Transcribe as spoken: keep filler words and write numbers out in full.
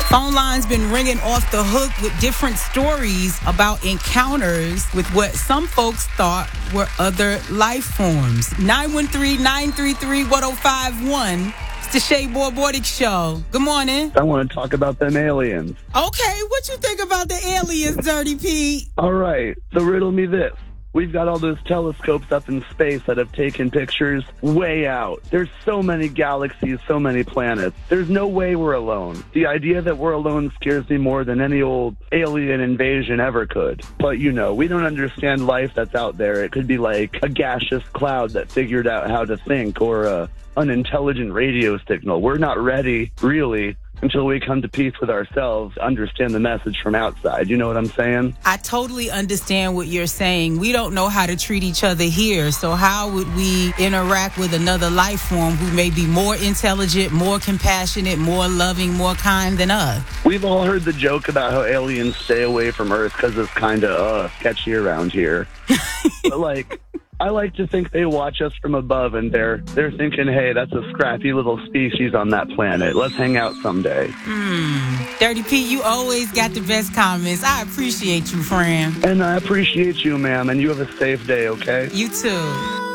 Phone lines been ringing off the hook with different stories about encounters with what some folks thought were other life forms. nine one three, nine three three, one oh five one. It's the Shay Boy Bordick Show. Good morning. I want to talk about them aliens. Okay, what you think about the aliens, Dirty Pete? All right, so riddle me this. We've got all those telescopes up in space that have taken pictures way out. There's so many galaxies, so many planets. There's no way we're alone. The idea that we're alone scares me more than any old alien invasion ever could. But, you know, we don't understand life that's out there. It could be like a gaseous cloud that figured out how to think, or a unintelligent radio signal. We're not ready, really, until we come to peace with ourselves, understand the message from outside. You know what I'm saying? I totally understand what you're saying. We don't know how to treat each other here, so how would we interact with another life form who may be more intelligent, more compassionate, more loving, more kind than us? We've all heard the joke about how aliens stay away from Earth because it's kind of uh, sketchy around here. But, like, I like to think they watch us from above and they're they're thinking, hey, that's a scrappy little species on that planet. Let's hang out someday. Mm. Dirty Pete, you always got the best comments. I appreciate you, friend. And I appreciate you, ma'am, and you have a safe day, okay? You too.